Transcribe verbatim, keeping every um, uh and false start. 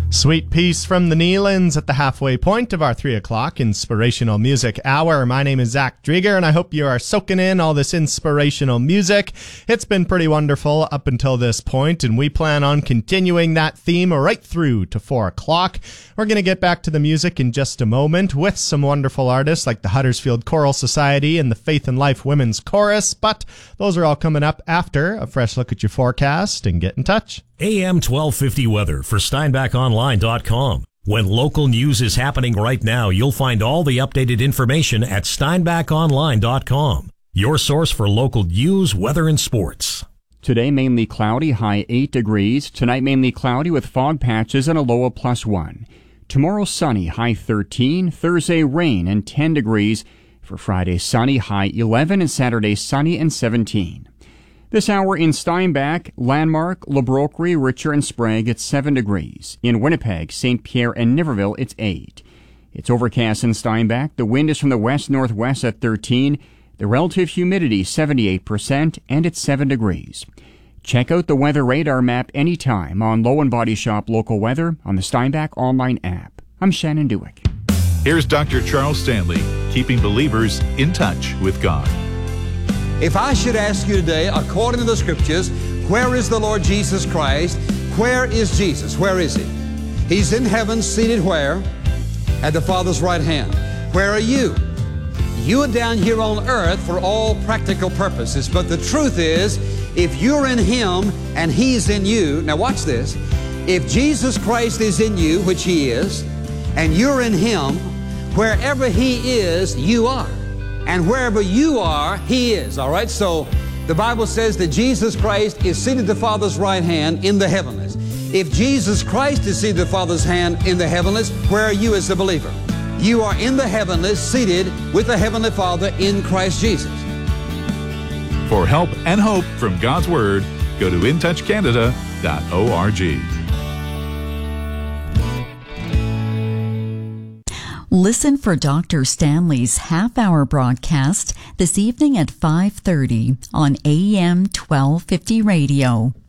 Sweet Piece from the Neelands at the halfway point of our three o'clock Inspirational Music Hour. My name is Zach Drieger, and I hope you are soaking in all this inspirational music. It's been pretty wonderful up until this point, and we plan on continuing that theme right through to four o'clock. We're going to get back to the music in just a moment with some wonderful artists like the Huddersfield Choral Society and the Faith and Life Women's Chorus, but those are all coming up after a fresh look at your forecast and get in touch. A M twelve fifty weather for Steinbach Online dot com. When local news is happening right now, you'll find all the updated information at Steinbach Online dot com. Your source for local news, weather, and sports. Today, mainly cloudy, high eight degrees. Tonight, mainly cloudy with fog patches and a low of plus one. Tomorrow, sunny, high thirteen. Thursday, rain and ten degrees. For Friday, sunny, high eleven. And Saturday, sunny and seventeen. This hour in Steinbach, Landmark, Le Brocquerie, Richer, and Sprague, it's seven degrees. In Winnipeg, Saint Pierre, and Niverville, it's eight. It's overcast in Steinbach. The wind is from the west-northwest at thirteen. The relative humidity, seventy-eight percent, and it's seven degrees. Check out the weather radar map anytime on Low and Body Shop Local Weather on the Steinbach Online app. I'm Shannon Dewick. Here's Doctor Charles Stanley, keeping believers in touch with God. If I should ask you today, according to the Scriptures, where is the Lord Jesus Christ? Where is Jesus? Where is He? He's in heaven, seated where? At the Father's right hand. Where are you? You are down here on earth for all practical purposes, but the truth is, if you're in Him and He's in you, now watch this, if Jesus Christ is in you, which He is, and you're in Him, wherever He is, you are. And wherever you are, He is. All right? So the Bible says that Jesus Christ is seated at the Father's right hand in the heavenlies. If Jesus Christ is seated at the Father's hand in the heavenlies, where are you as the believer? You are in the heavenlies, seated with the Heavenly Father in Christ Jesus. For help and hope from God's Word, go to in touch canada dot org. Listen for Doctor Stanley's half-hour broadcast this evening at five thirty on A M twelve fifty radio.